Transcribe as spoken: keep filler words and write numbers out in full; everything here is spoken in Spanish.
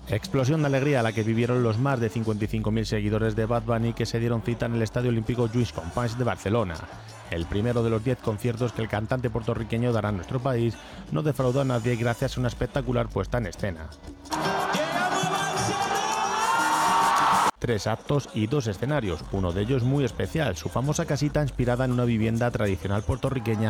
Explosión de alegría la que vivieron los más de cincuenta y cinco mil seguidores de Bad Bunny que se dieron cita en el Estadio Olímpico Lluís Companys de Barcelona. El primero de los diez conciertos que el cantante puertorriqueño dará en nuestro país no defraudó a nadie gracias a una espectacular puesta en escena. Tres actos y dos escenarios, uno de ellos muy especial, su famosa casita inspirada en una vivienda tradicional puertorriqueña